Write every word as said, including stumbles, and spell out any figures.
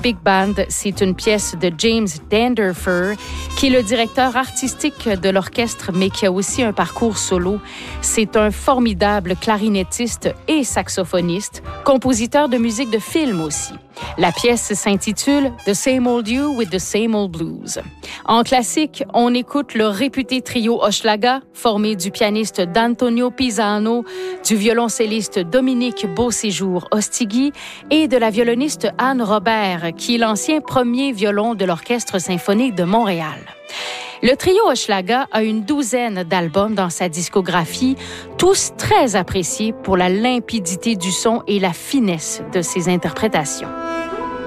Big Band. C'est une pièce de James Danderfer, qui est le directeur artistique de l'orchestre, mais qui a aussi un parcours solo. C'est un formidable clarinettiste et saxophoniste, compositeur de musique de film aussi. La pièce s'intitule « The Same Old You with the Same Old Blues ». En classique, on écoute le réputé trio Hochelaga, formé du pianiste D'Antonio Pisano, du violoncelliste Dominique Beauséjour-Ostigui et de la violoniste Anne Robert, qui est l'ancien premier violon de l'Orchestre symphonique de Montréal. Le trio Hochelaga a une douzaine d'albums dans sa discographie, tous très appréciés pour la limpidité du son et la finesse de ses interprétations.